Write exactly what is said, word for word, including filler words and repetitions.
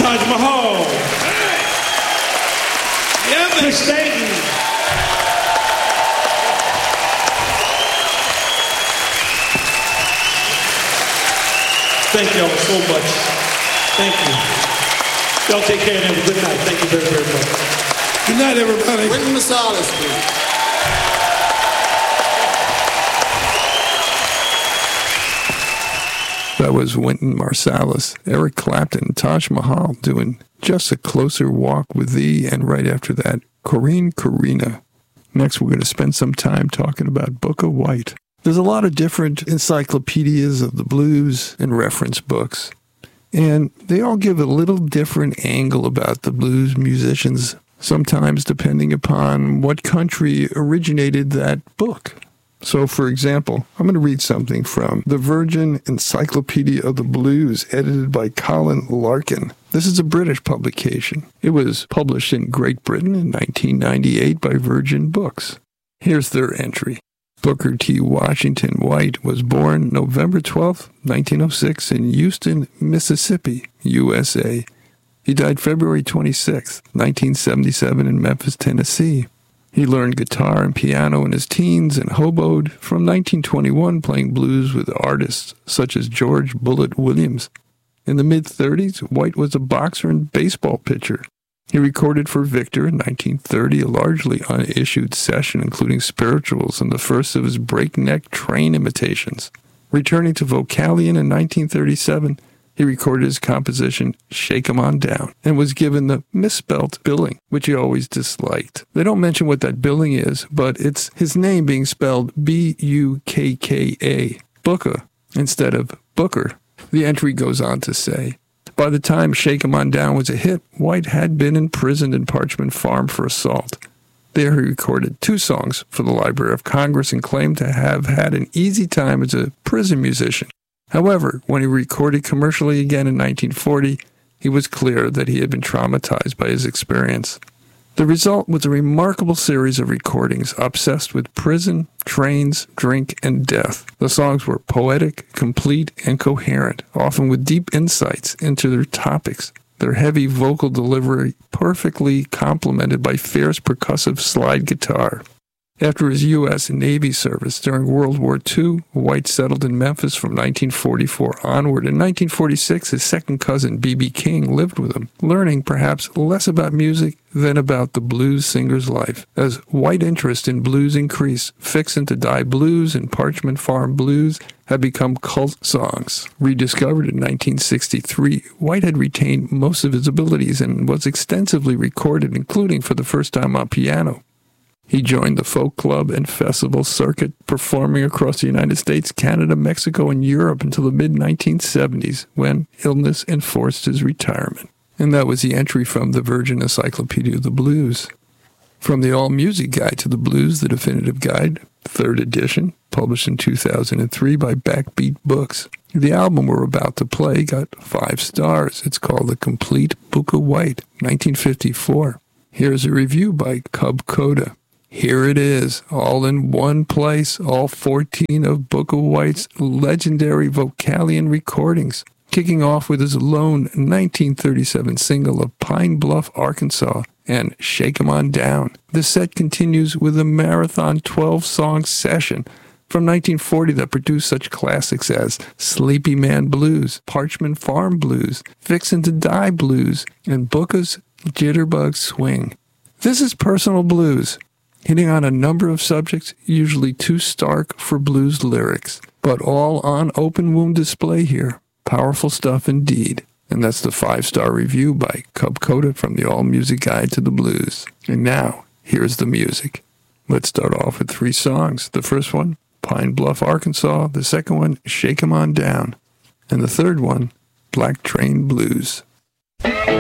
Taj Mahal. Yeah, Chris Staten. Thank y'all so much. Thank you. Y'all take care and have a good night. Thank you very, very much. Good night, everybody. Wynton Marsalis, please. That was Wynton Marsalis, Eric Clapton, Taj Mahal doing Just a Closer Walk with Thee, and right after that, Corinne Corina. Next, we're going to spend some time talking about Booker White. There's a lot of different encyclopedias of the blues and reference books, and they all give a little different angle about the blues musicians, sometimes depending upon what country originated that book. So, for example, I'm going to read something from the Virgin Encyclopedia of the Blues, edited by Colin Larkin. This is a British publication. It was published in Great Britain in nineteen ninety-eight by Virgin Books. Here's their entry. Booker T. Washington White was born November twelfth, nineteen oh six in Houston, Mississippi, U S A. He died February twenty-sixth, nineteen seventy-seven in Memphis, Tennessee. He learned guitar and piano in his teens and hoboed from nineteen twenty-one, playing blues with artists such as George Bullitt Williams. In the mid-thirties, White was a boxer and baseball pitcher. He recorded for Victor in nineteen thirty a largely unissued session including spirituals and the first of his breakneck train imitations. Returning to Vocalion in nineteen thirty-seven, he recorded his composition, Shake 'Em On Down, and was given the misspelt billing, which he always disliked. They don't mention what that billing is, but it's his name being spelled B U K K A, Booker, instead of Booker. The entry goes on to say, by the time Shake 'Em On Down was a hit, White had been imprisoned in Parchman Farm for assault. There he recorded two songs for the Library of Congress and claimed to have had an easy time as a prison musician. However, when he recorded commercially again in nineteen forty, he was clear that he had been traumatized by his experience. The result was a remarkable series of recordings obsessed with prison, trains, drink, and death. The songs were poetic, complete, and coherent, often with deep insights into their topics. Their heavy vocal delivery perfectly complemented by fierce percussive slide guitar. After his U S Navy service during World War Two, White settled in Memphis from nineteen forty-four onward. In nineteen forty-six, his second cousin, B B King, lived with him, learning perhaps less about music than about the blues singer's life. As White's interest in blues increased, Fixin' to Die Blues and Parchman Farm Blues had become cult songs. Rediscovered in nineteen sixty-three, White had retained most of his abilities and was extensively recorded, including for the first time on piano. He joined the folk club and festival circuit, performing across the United States, Canada, Mexico, and Europe until the mid nineteen seventies, when illness enforced his retirement. And that was the entry from the Virgin Encyclopedia of the Blues. From the All Music Guide to the Blues, the Definitive Guide, third edition, published in two thousand three by Backbeat Books. The album we're about to play got five stars. It's called The Complete Booker White, nineteen fifty-four. Here's a review by Cub Coda. Here it is, all in one place, all fourteen of Booker White's legendary Vocalion recordings, kicking off with his lone nineteen thirty-seven single of Pine Bluff, Arkansas, and Shake 'Em On Down. The set continues with a marathon twelve-song session from nineteen forty that produced such classics as Sleepy Man Blues, Parchman Farm Blues, Fixin' to Die Blues, and Booker's Jitterbug Swing. This is personal blues, hitting on a number of subjects usually too stark for blues lyrics, but all on open wound display here. Powerful stuff indeed. And that's the five-star review by Cub Coda from the All Music Guide to the Blues. And now, here's the music. Let's start off with three songs. The first one, Pine Bluff, Arkansas. The second one, Shake 'Em On Down. And the third one, Black Train Blues.